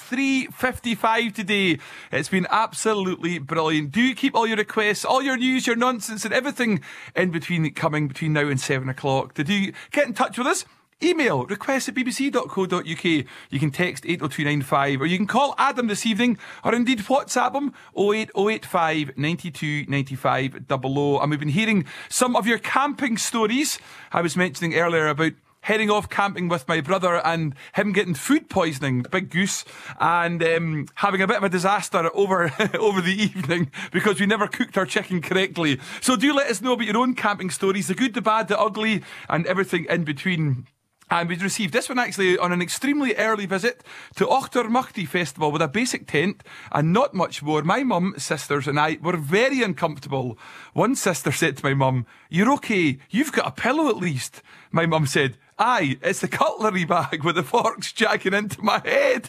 3:55 today. It's been absolutely brilliant. Do keep all your requests, all your news, your nonsense and everything in between coming between now and 7 o'clock. To do get in touch with us, email request@bbc.co.uk. You can text 80295 or you can call Adam this evening or indeed WhatsApp him 08085 92 95 00. And we've been hearing some of your camping stories. I was mentioning earlier about heading off camping with my brother and him getting food poisoning, big goose, and having a bit of a disaster over the evening because we never cooked our chicken correctly. So do let us know about your own camping stories, the good, the bad, the ugly, and everything in between. And we'd received this one actually on an extremely early visit to Auchtermuchty Festival with a basic tent and not much more. My mum, sisters and I were very uncomfortable. One sister said to my mum, "You're okay, you've got a pillow at least." My mum said, "Aye, it's the cutlery bag with the forks jacking into my head."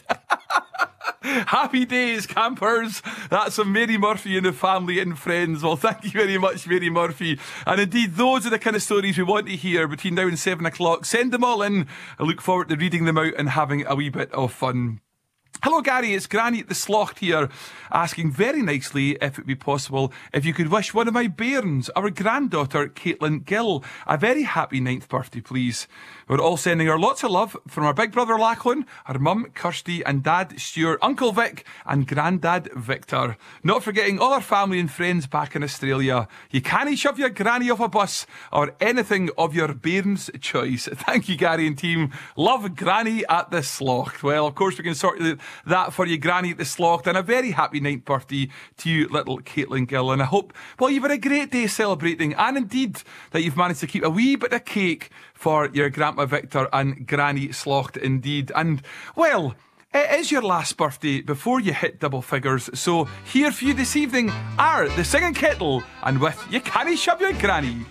Happy days, campers. That's from Mary Murphy and the family and friends. Well, thank you very much, Mary Murphy. And indeed, those are the kind of stories we want to hear between now and 7 o'clock. Send them all in. I look forward to reading them out and having a wee bit of fun. Hello Gary, it's Granny at the Slocht here, asking very nicely if it would be possible if you could wish one of my bairns, our granddaughter Caitlin Gill, a very happy 9th birthday please. We're all sending her lots of love from our big brother Lachlan, her mum Kirsty and dad Stuart, Uncle Vic and granddad Victor. Not forgetting all our family and friends back in Australia. You can't shove your granny off a bus or anything of your bairn's choice. Thank you Gary and team. Love Granny at the Slocht. Well, of course we can sort that for you, Granny at the Slocht, and a very happy 9th birthday to you, little Caitlin Gill. And I hope, well, you've had a great day celebrating, and indeed that you've managed to keep a wee bit of cake for your Grandpa Victor and Granny Slocht indeed. And, well, it is your last birthday before you hit double figures, so here for you this evening are the Singing Kettle and with You Can't Shove Your Granny.